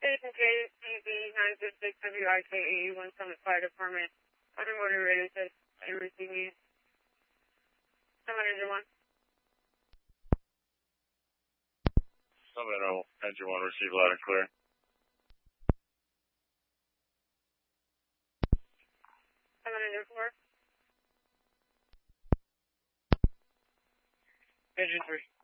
Station KCB 956 WIKE 1 Summit Fire Department. Underwater radio says I'm receiving you. Summit Engine 1. Summit Engine 1, receive loud and clear. Summit Engine 4. Engine 3.